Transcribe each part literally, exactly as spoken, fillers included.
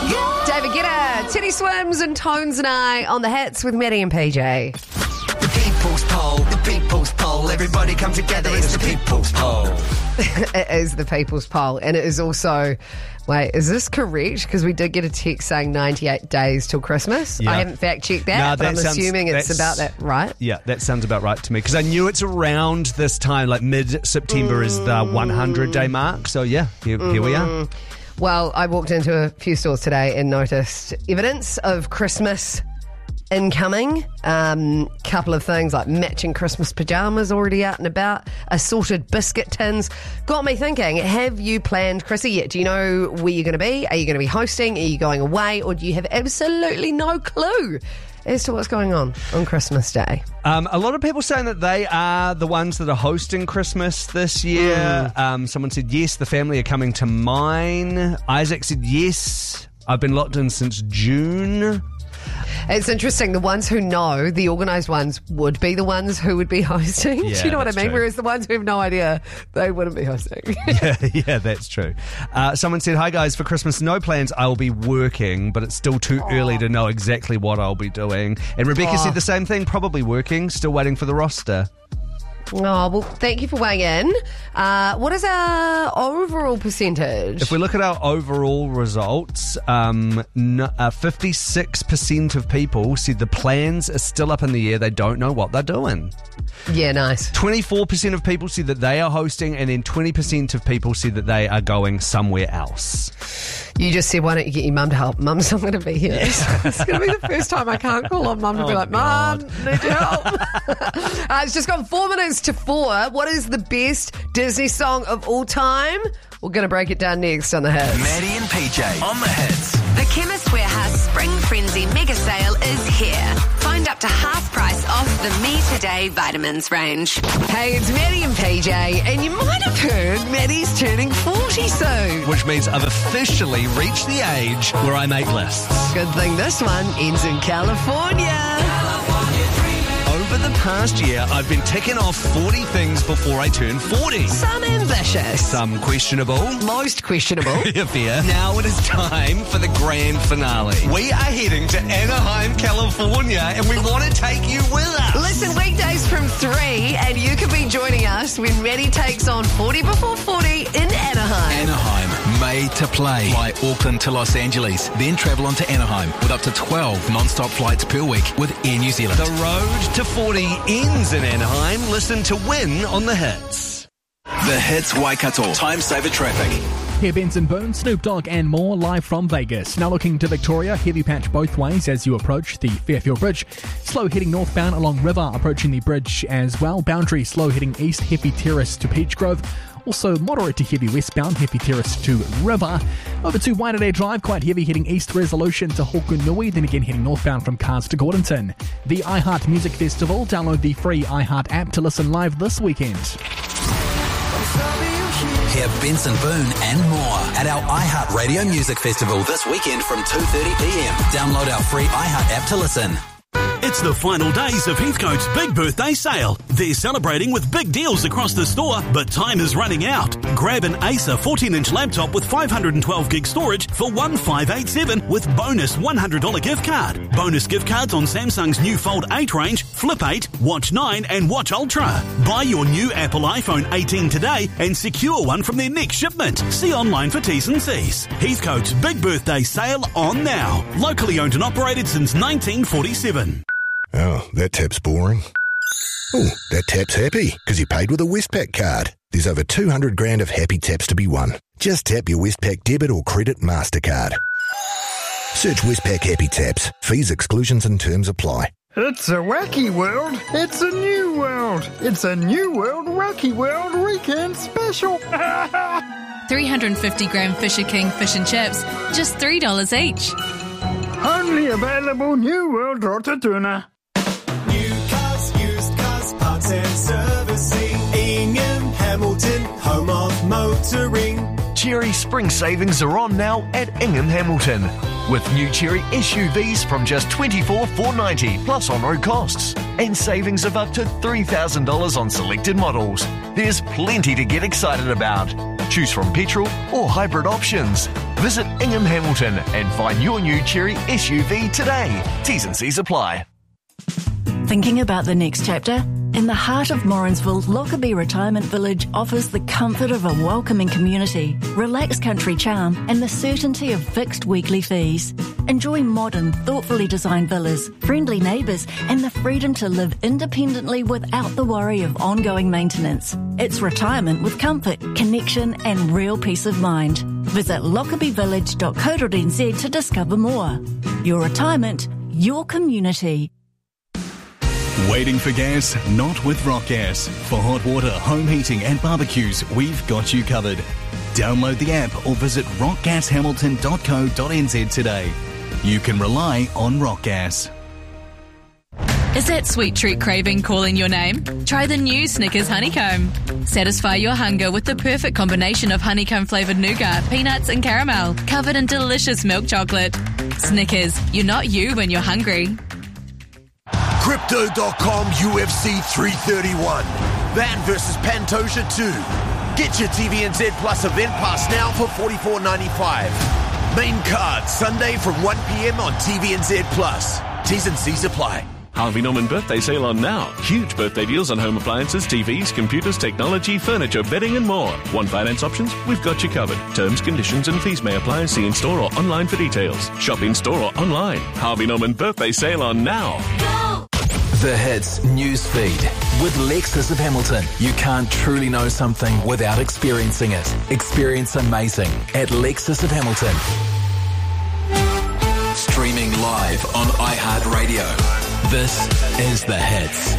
David Guetta, Titty Swims and Tones and I on the hits with Maddie and P J. The people's poll, the people's poll. Everybody come together, it's the people's poll. It is the people's poll, and it is also... Wait, is this correct? Because we did get a text saying ninety-eight days till Christmas. Yeah. I haven't fact-checked that, No, but that I'm sounds- assuming it's that's- about that, right? Yeah, that sounds about right to me. Because I knew it's around this time, like mid-September is the one hundred day mark. So yeah, here, mm-hmm. here we are. Well, I walked into a few stores today and noticed evidence of Christmas incoming. Um, couple of things like matching Christmas pajamas already out and about, assorted biscuit tins. Got me thinking, have you planned Chrissy yet? Do you know where you're going to be? Are you going to be hosting? Are you going away? Or do you have absolutely no clue as to what's going on on Christmas Day? Um, a lot of people saying that they are the ones that are hosting Christmas this year. Mm. Um, someone said yes, the family are coming to mine. Isaac said yes, I've been locked in since June. It's interesting. The ones who know, the organised ones, would be the ones who would be hosting. Yeah, do you know what I mean? true. Whereas the ones who have no idea, they wouldn't be hosting. yeah, yeah, that's true. Uh, someone said, hi guys, for Christmas, no plans. I'll be working, but it's still too Aww. early to know exactly what I'll be doing. And Rebecca Aww. said the same thing, probably working, still waiting for the roster. Oh, well, thank you for weighing in. Uh, what is our overall percentage? If we look at our overall results, um, n- uh, fifty-six percent of people said the plans are still up in the air. They don't know what they're doing. Yeah, nice. twenty-four percent of people said that they are hosting, and then twenty percent of people said that they are going somewhere else. You just said, why don't you get your mum to help? Mum's not going to be here. Yeah. It's going to be the first time I can't call on mum to Oh, be like, Mum, need your help. uh, it's just gone four minutes to four. What is the best Disney song of all time? We're going to break it down next on The Hits. Maddie and P J on The Hits. The Chemist Warehouse Spring Frenzy Mega Sale is here. Find up to half price off the Me Today vitamins range. Hey, it's Maddie and P J, and you might have heard Maddie's turning forty soon. Which means I've officially reached the age where I make lists. Good thing this one ends in California. Over the past year, I've been ticking off forty things before I turn forty. Some ambitious. Some questionable. Most questionable. Fair. Now it is time for the grand finale. We are heading to Anaheim, California, and we want to take you with us. Listen, weekdays from three, and you can be joining us when Maddie takes on forty before forty in Anaheim. Anaheim, made to play. Fly Auckland to Los Angeles, then travel on to Anaheim with up to twelve non-stop flights per week with Air New Zealand. The road to forty ends in Anaheim. Listen to Win on The Hits. The Hits Waikato. Time saver traffic. Here Benson Boone, Snoop Dogg and more live from Vegas. Now looking to Victoria, heavy patch both ways as you approach the Fairfield Bridge. Slow heading northbound along River, approaching the bridge as well. Boundary slow heading east, Heavy Terrace to Peach Grove. Also moderate to heavy westbound, Heavy Terrace to River. Over to Waitanere Drive, quite heavy heading east, Resolution to Hokunui, then again heading northbound from Cars to Gordonton. The iHeart Music Festival, download the free iHeart app to listen live this weekend. Hear Benson Boone and more at our iHeart Radio Music Festival this weekend from two thirty p.m. Download our free iHeart app to listen. It's the final days of Heathcote's big birthday sale. They're celebrating with big deals across the store, but time is running out. Grab an Acer fourteen inch laptop with five hundred twelve gig storage for one thousand five hundred eighty-seven dollars with bonus one hundred dollars gift card. Bonus gift cards on Samsung's new Fold eight range, Flip eight, Watch nine and Watch Ultra. Buy your new Apple iPhone eighteen today and secure one from their next shipment. See online for T's and C's. Heathcote's big birthday sale on now. Locally owned and operated since nineteen forty-seven. Oh, that tap's boring. Oh, that tap's happy because he paid with a Westpac card. There's over two hundred grand of happy taps to be won. Just tap your Westpac debit or credit MasterCard. Search Westpac Happy Taps. Fees, exclusions and terms apply. It's a wacky world. It's a new world. It's a new world wacky world weekend special. three hundred fifty gram Fisher King fish and chips, just three dollars each. Only available New World Rotatuna. New cars, used cars, parts and servicing. Ingham, Hamilton, home of motoring. Cherry Spring savings are on now at Ingham Hamilton. With new Cherry S U Vs from just twenty-four thousand four hundred ninety dollars plus on-road costs. And savings of up to three thousand dollars on selected models. There's plenty to get excited about. Choose from petrol or hybrid options. Visit Ingham Hamilton and find your new Chery S U V today. T's and C's apply. Thinking about the next chapter? In the heart of Morrinsville, Lockerbie Retirement Village offers the comfort of a welcoming community, relaxed country charm, and the certainty of fixed weekly fees. Enjoy modern, thoughtfully designed villas, friendly neighbours, and the freedom to live independently without the worry of ongoing maintenance. It's retirement with comfort, connection, and real peace of mind. Visit lockerbie village dot co dot n z to discover more. Your retirement, your community. Waiting for gas? Not with Rock Gas. For hot water, home heating and barbecues, we've got you covered. Download the app or visit rock gas hamilton dot co dot n z today. You can rely on Rock Gas. Is that sweet treat craving calling your name? Try the new Snickers Honeycomb. Satisfy your hunger with the perfect combination of honeycomb-flavoured nougat, peanuts and caramel, covered in delicious milk chocolate. Snickers, you're not you when you're hungry. Crypto dot com U F C three thirty-one. Van versus Pantoja two. Get your T V N Z Plus event pass now for forty-four ninety-five. Main card Sunday from one p.m. on T V N Z Plus. T's and C's apply. Harvey Norman birthday sale on now. Huge birthday deals on home appliances, T Vs, computers, technology, furniture, bedding and more. Want finance options? We've got you covered. Terms, conditions and fees may apply. See in store or online for details. Shop in store or online. Harvey Norman birthday sale on now. The Hits news feed with Lexus of Hamilton. You can't truly know something without experiencing it. Experience amazing at Lexus of Hamilton. Streaming live on iHeartRadio. This is The Hits.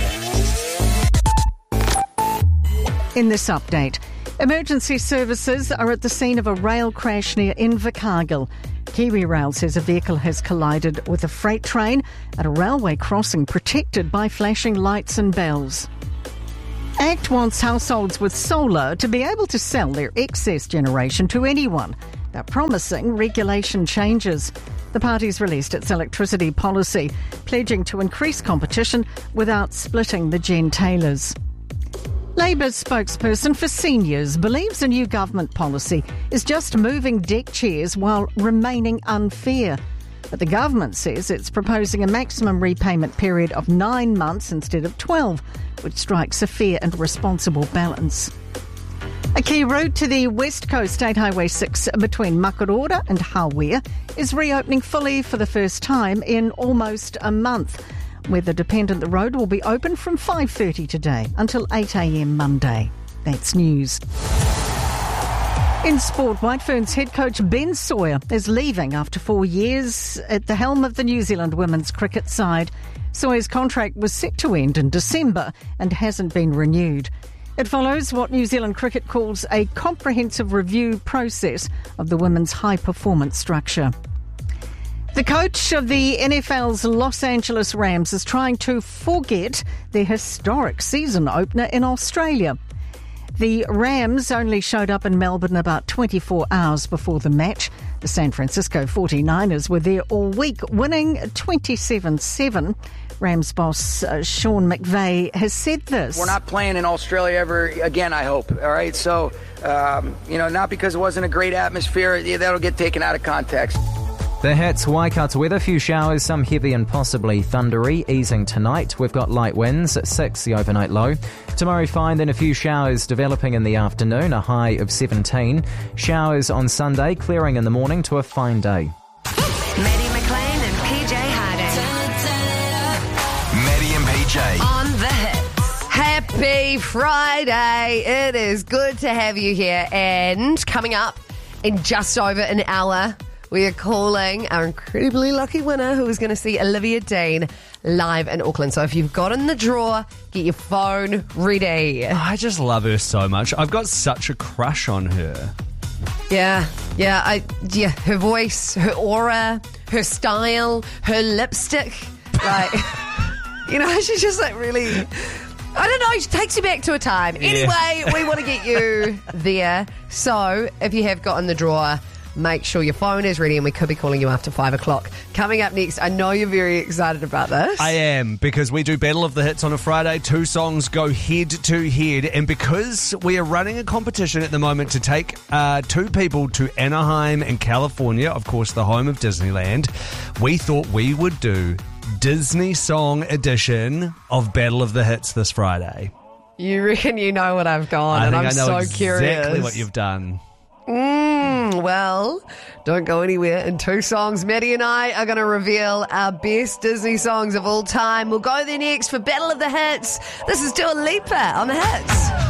In this update, emergency services are at the scene of a rail crash near Invercargill. KiwiRail says a vehicle has collided with a freight train at a railway crossing protected by flashing lights and bells. ACT wants households with solar to be able to sell their excess generation to anyone. They're promising regulation changes. The party's released its electricity policy, pledging to increase competition without splitting the gentailers. Labour's spokesperson for seniors believes a new government policy is just moving deck chairs while remaining unfair. But the government says it's proposing a maximum repayment period of nine months instead of twelve, which strikes a fair and responsible balance. A key route to the West Coast State Highway six between Makaroa and Hawea is reopening fully for the first time in almost a month. Weather dependent, the road will be open from five thirty today until eight a.m. Monday. That's news. In sport, White Ferns head coach Ben Sawyer is leaving after four years at the helm of the New Zealand women's cricket side. Sawyer's contract was set to end in December and hasn't been renewed. It follows what New Zealand cricket calls a comprehensive review process of the women's high-performance structure. The coach of the N F L's Los Angeles Rams is trying to forget their historic season opener in Australia. The Rams only showed up in Melbourne about twenty-four hours before the match. The San Francisco forty-niners were there all week, winning twenty-seven seven. Rams boss uh, Sean McVay has said this. We're not playing in Australia ever again, I hope. All right, so, um, you know, not because it wasn't a great atmosphere, yeah, that'll get taken out of context. The Hits, Waikato weather, few showers, some heavy and possibly thundery, easing tonight. We've got light winds at six, the overnight low. Tomorrow fine, then a few showers developing in the afternoon, a high of seventeen. Showers on Sunday, clearing in the morning to a fine day. Maddie McLean and P J Harding. Maddie and P J. On The Hits. Happy Friday. It is good to have you here. And coming up in just over an hour, we are calling our incredibly lucky winner who is going to see Olivia Dean live in Auckland. So if you've got in the draw, get your phone ready. I just love her so much. I've got such a crush on her. Yeah, yeah, I, yeah. Her voice, her aura, her style, her lipstick. Like, you know, she's just like really, I don't know, she takes you back to a time. Yeah. Anyway, we want to get you there. So if you have got in the draw, make sure your phone is ready, and we could be calling you after five o'clock. Coming up next, I know you're very excited about this. I am, because we do Battle of the Hits on a Friday. Two songs go head to head, and because we are running a competition at the moment to take uh, two people to Anaheim in California, of course the home of Disneyland, we thought we would do Disney Song Edition of Battle of the Hits this Friday. You reckon you know what I've gone, I and think I'm I know so exactly curious. what you've done. Mm, well, don't go anywhere. In two songs, Maddie and I are going to reveal our best Disney songs of all time. We'll go there next for Battle of the Hits. This is Dua Lipa on the Hits.